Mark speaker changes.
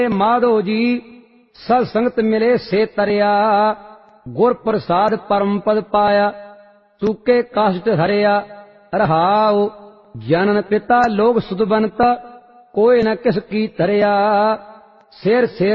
Speaker 1: माधो जी सत संगत मिले से तरिया, गुर प्रसाद परम पद पाया, चूके काष्ट हरिया। रहाओ जनन पिता लोग सुध बनता, कोई न किस की तरिया। शेर शेर